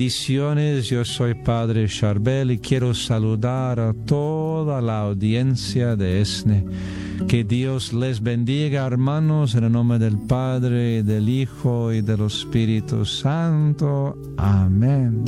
Bendiciones, yo soy Padre Charbel y quiero saludar a toda la audiencia de ESNE. Que Dios les bendiga, hermanos, en el nombre del Padre, del Hijo y del Espíritu Santo. Amén.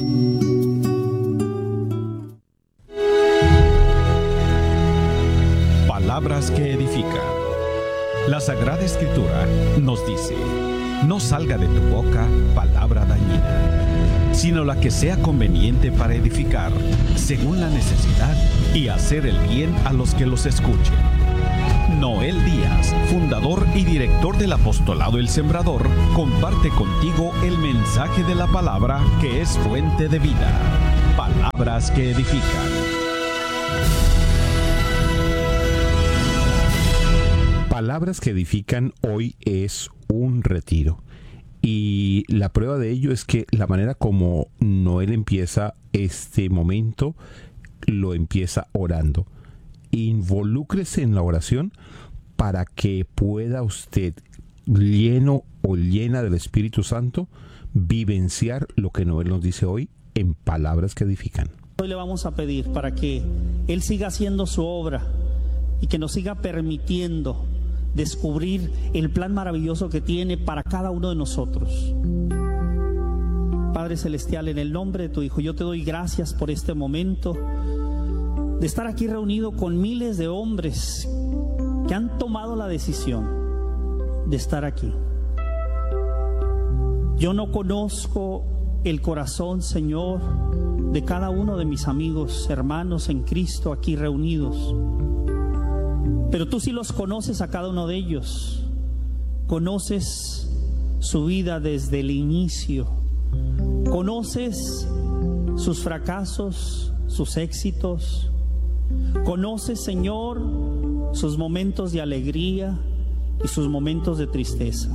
Palabras que edifican. La Sagrada Escritura nos dice: no salga de tu boca palabra dañina, sino la que sea conveniente para edificar, según la necesidad, y hacer el bien a los que los escuchen. Noel Díaz, fundador y director del Apostolado El Sembrador, comparte contigo el mensaje de la palabra que es fuente de vida. Palabras que edifican. Palabras que edifican hoy es un retiro. Y la prueba de ello es que la manera como Noel empieza este momento, lo empieza orando. Involúcrese en la oración para que pueda usted, lleno o llena del Espíritu Santo, vivenciar lo que Noel nos dice hoy en palabras que edifican. Hoy le vamos a pedir para que Él siga haciendo su obra y que nos siga permitiendo descubrir el plan maravilloso que tiene para cada uno de nosotros. Padre Celestial, en el nombre de tu Hijo, yo te doy gracias por este momento de estar aquí reunido con miles de hombres que han tomado la decisión de estar aquí. Yo no conozco el corazón, Señor, de cada uno de mis amigos, hermanos en Cristo aquí reunidos, pero tú sí los conoces a cada uno de ellos. Conoces su vida desde el inicio, conoces sus fracasos, sus éxitos, conoces, Señor, sus momentos de alegría y sus momentos de tristeza.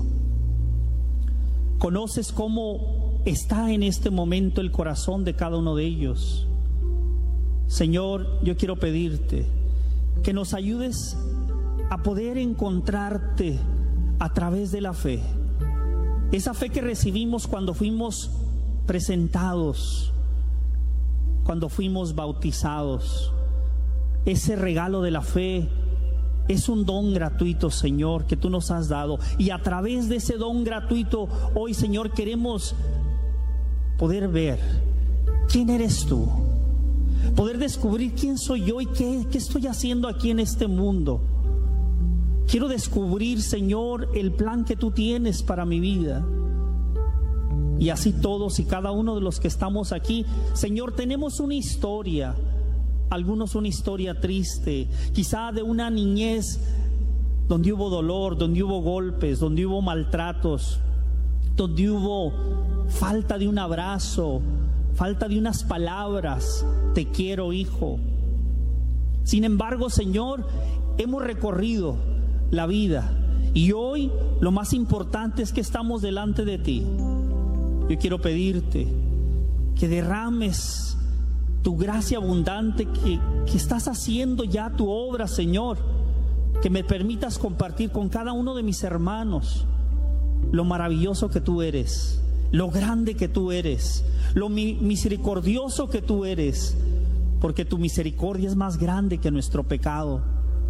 Conoces cómo está en este momento el corazón de cada uno de ellos. Señor, yo quiero pedirte que nos ayudes a poder encontrarte a través de la fe. Esa fe que recibimos cuando fuimos presentados, cuando fuimos bautizados. Ese regalo de la fe es un don gratuito, Señor, que tú nos has dado. Y a través de ese don gratuito, hoy, Señor, queremos poder ver quién eres tú. Poder descubrir quién soy yo y qué estoy haciendo aquí en este mundo. Quiero descubrir, Señor, el plan que tú tienes para mi vida. Y así todos y cada uno de los que estamos aquí, Señor, tenemos una historia. Algunos una historia triste, quizá de una niñez donde hubo dolor, donde hubo golpes, donde hubo maltratos, donde hubo falta de un abrazo, falta de unas palabras: te quiero, hijo. Sin embargo, Señor, hemos recorrido la vida y hoy lo más importante es que estamos delante de ti. Yo quiero pedirte que derrames tu gracia abundante, que estás haciendo ya tu obra, Señor. Que me permitas compartir con cada uno de mis hermanos lo maravilloso que tú eres, lo grande que tú eres, lo misericordioso que tú eres, porque tu misericordia es más grande que nuestro pecado.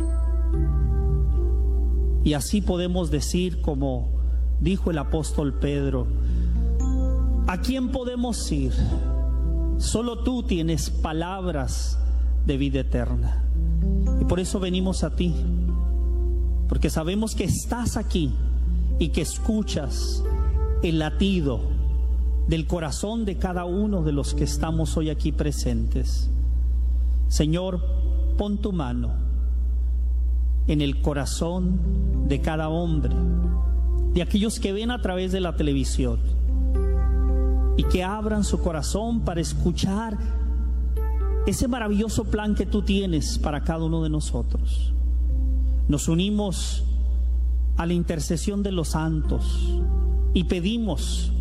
Y así podemos decir, como dijo el apóstol Pedro: ¿a quién podemos ir? Solo tú tienes palabras de vida eterna. Y por eso venimos a ti, porque sabemos que estás aquí y que escuchas el latido del corazón de cada uno de los que estamos hoy aquí presentes. Señor, pon tu mano en el corazón de cada hombre, de aquellos que ven a través de la televisión, y que abran su corazón para escuchar ese maravilloso plan que tú tienes para cada uno de nosotros. Nos unimos a la intercesión de los santos y pedimos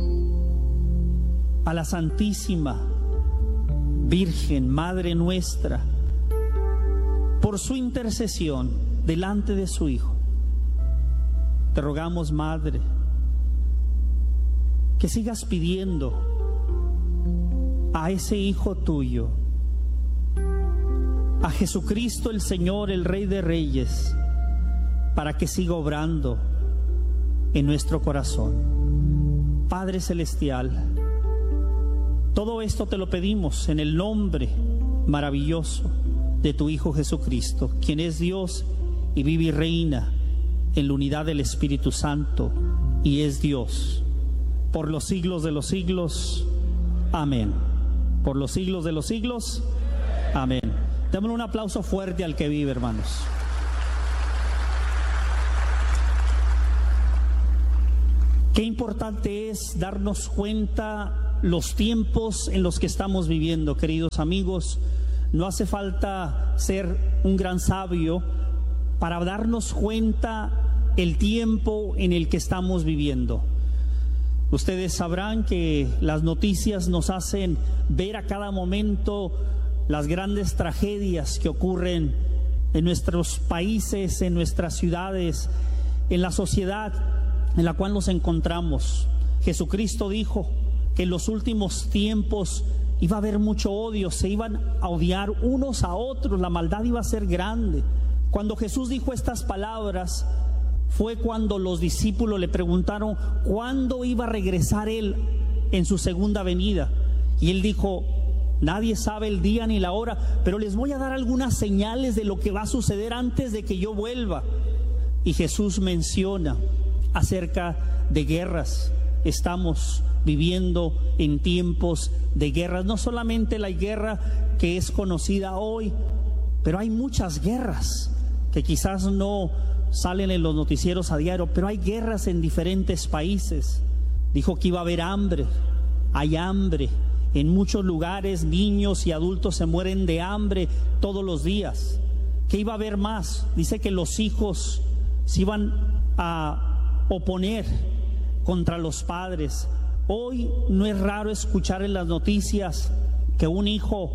a la Santísima Virgen, Madre nuestra, por su intercesión delante de su Hijo. Te rogamos, Madre, que sigas pidiendo a ese Hijo tuyo, a Jesucristo el Señor, el Rey de Reyes, para que siga obrando en nuestro corazón. Padre Celestial, todo esto te lo pedimos en el nombre maravilloso de tu Hijo Jesucristo, quien es Dios y vive y reina en la unidad del Espíritu Santo y es Dios por los siglos de los siglos. Amén. Por los siglos de los siglos. Amén. Démosle un aplauso fuerte al que vive, hermanos. Qué importante es darnos cuenta los tiempos en los que estamos viviendo, queridos amigos. No hace falta ser un gran sabio para darnos cuenta el tiempo en el que estamos viviendo. Ustedes sabrán que las noticias nos hacen ver a cada momento las grandes tragedias que ocurren en nuestros países, en nuestras ciudades, en la sociedad en la cual nos encontramos. Jesucristo dijo que en los últimos tiempos iba a haber mucho odio, se iban a odiar unos a otros, la maldad iba a ser grande. Cuando Jesús dijo estas palabras, fue cuando los discípulos le preguntaron cuándo iba a regresar Él en su segunda venida. Y Él dijo: nadie sabe el día ni la hora, pero les voy a dar algunas señales de lo que va a suceder antes de que yo vuelva. Y Jesús menciona acerca de guerras. Estamos viviendo en tiempos de guerras, no solamente la guerra que es conocida hoy, pero hay muchas guerras que quizás no salen en los noticieros a diario, pero hay guerras en diferentes países. Dijo que iba a haber hambre, hay hambre. En muchos lugares niños y adultos se mueren de hambre todos los días. ¿Qué iba a haber más? Dice que los hijos se iban a oponer contra los padres. Hoy no es raro escuchar en las noticias que un hijo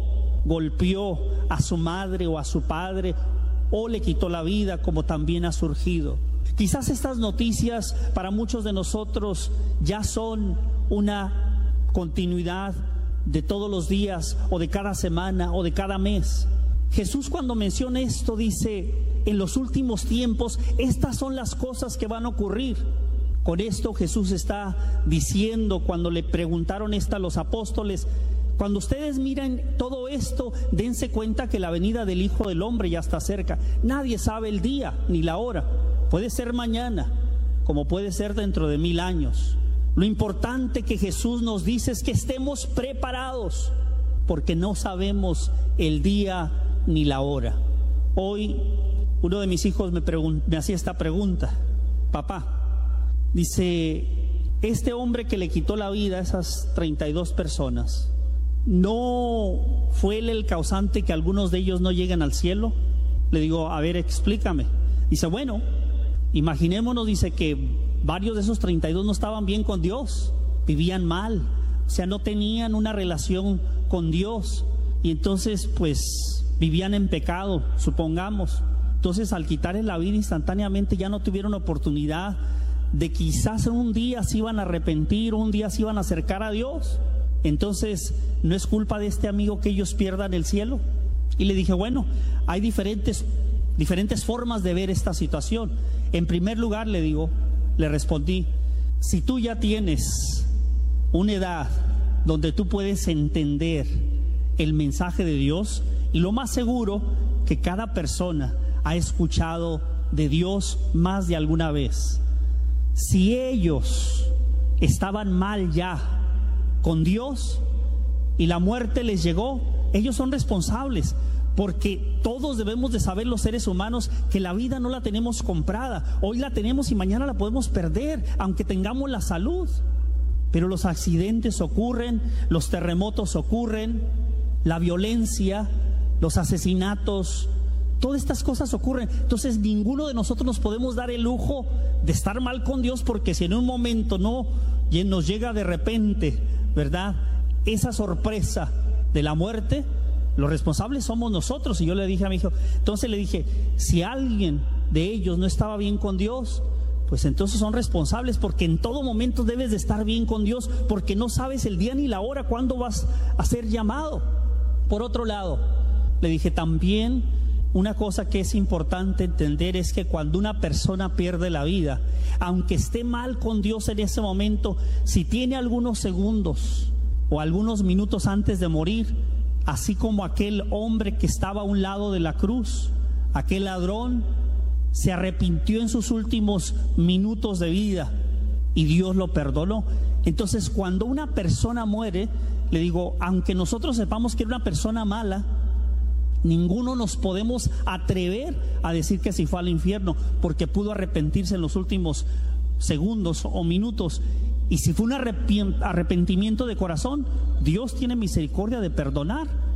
golpeó a su madre o a su padre o le quitó la vida, como también ha surgido. Quizás estas noticias para muchos de nosotros ya son una continuidad de todos los días o de cada semana o de cada mes. Jesús, cuando menciona esto, dice: en los últimos tiempos estas son las cosas que van a ocurrir. Con esto Jesús está diciendo, cuando le preguntaron esto a los apóstoles: cuando ustedes miren todo esto, dense cuenta que la venida del Hijo del Hombre ya está cerca. Nadie sabe el día ni la hora. Puede ser mañana, como puede ser dentro de 1000 años. Lo importante que Jesús nos dice es que estemos preparados, porque no sabemos el día ni la hora. Hoy uno de mis hijos me hacía esta pregunta: papá, dice, este hombre que le quitó la vida a esas 32 personas, ¿no fue él el causante que algunos de ellos no lleguen al cielo? Le digo: a ver, explícame. Dice: bueno, imaginémonos, dice, que varios de esos 32 no estaban bien con Dios, vivían mal, o sea, no tenían una relación con Dios, y entonces pues vivían en pecado, supongamos. Entonces, al quitarles la vida instantáneamente, ya no tuvieron oportunidad de quizás un día se iban a arrepentir, un día se iban a acercar a Dios. Entonces, ¿no es culpa de este amigo que ellos pierdan el cielo? Y le dije: bueno, hay diferentes formas de ver esta situación. En primer lugar, le respondí: si tú ya tienes una edad donde tú puedes entender el mensaje de Dios, y lo más seguro que cada persona ha escuchado de Dios más de alguna vez, si ellos estaban mal ya con Dios y la muerte les llegó, ellos son responsables, porque todos debemos de saber, los seres humanos, que la vida no la tenemos comprada. Hoy la tenemos y mañana la podemos perder, aunque tengamos la salud. Pero los accidentes ocurren, los terremotos ocurren, la violencia, los asesinatos, todas estas cosas ocurren. Entonces ninguno de nosotros nos podemos dar el lujo de estar mal con Dios, porque si en un momento no nos llega de repente, ¿verdad?, esa sorpresa de la muerte, los responsables somos nosotros. Y yo le dije a mi hijo, entonces le dije, si alguien de ellos no estaba bien con Dios, pues entonces son responsables, porque en todo momento debes de estar bien con Dios, porque no sabes el día ni la hora cuándo vas a ser llamado. Por otro lado, le dije también una cosa que es importante entender, es que cuando una persona pierde la vida, aunque esté mal con Dios en ese momento, si tiene algunos segundos o algunos minutos antes de morir, así como aquel hombre que estaba a un lado de la cruz, aquel ladrón, se arrepintió en sus últimos minutos de vida y Dios lo perdonó. Entonces, cuando una persona muere, le digo, aunque nosotros sepamos que era una persona mala, ninguno nos podemos atrever a decir que se fue al infierno, porque pudo arrepentirse en los últimos segundos o minutos. Y si fue un arrepentimiento de corazón, Dios tiene misericordia de perdonar.